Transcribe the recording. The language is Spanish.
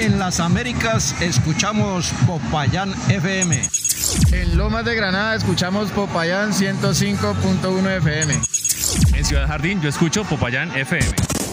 En las Américas escuchamos Popayán FM. En Lomas de Granada escuchamos Popayán 105.1 FM. En Ciudad Jardín yo escucho Popayán FM.